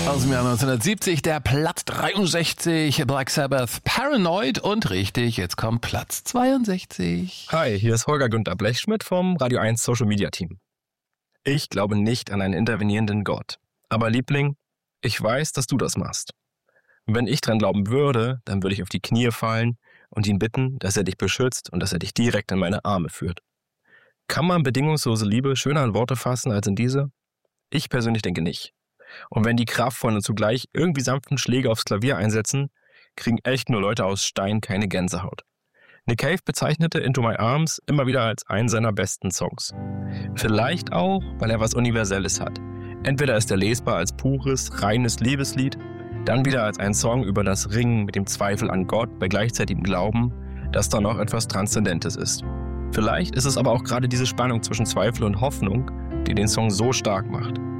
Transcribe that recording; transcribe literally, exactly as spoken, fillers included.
Aus dem Jahr neunzehnhundertsiebzig, der Platz dreiundsechzig, Black Sabbath, Paranoid und richtig, jetzt kommt Platz zweiundsechzig. Hi, hier ist Holger Günther Blechschmidt vom Radio eins Social Media Team. Ich glaube nicht an einen intervenierenden Gott. Aber Liebling, ich weiß, dass du das machst. Wenn ich dran glauben würde, dann würde ich auf die Knie fallen und ihn bitten, dass er dich beschützt und dass er dich direkt in meine Arme führt. Kann man bedingungslose Liebe schöner in Worte fassen als in diese? Ich persönlich denke nicht. Und wenn die kraftvollen und zugleich irgendwie sanften Schläge aufs Klavier einsetzen, kriegen echt nur Leute aus Stein keine Gänsehaut. Nick Cave bezeichnete Into My Arms immer wieder als einen seiner besten Songs. Vielleicht auch, weil er was Universelles hat. Entweder ist er lesbar als pures, reines Liebeslied, dann wieder als ein Song über das Ringen mit dem Zweifel an Gott bei gleichzeitigem Glauben, dass da noch etwas Transzendentes ist. Vielleicht ist es aber auch gerade diese Spannung zwischen Zweifel und Hoffnung, die den Song so stark macht.